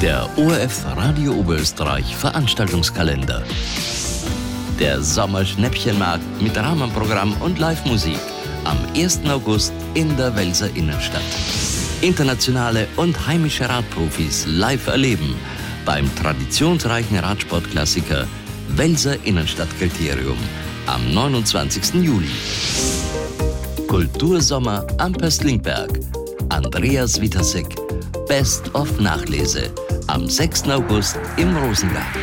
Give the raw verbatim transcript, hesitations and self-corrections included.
Der O R F Radio Oberösterreich Veranstaltungskalender. Der Sommerschnäppchenmarkt mit Rahmenprogramm und Live-Musik am ersten August in der Welser Innenstadt. Internationale und heimische Radprofis live erleben beim traditionsreichen Radsportklassiker Welser Innenstadtkriterium am neunundzwanzigsten Juli. Kultursommer am Pöstlingberg. Andreas Witasek, Best of Nachlese am sechsten August im Rosengarten.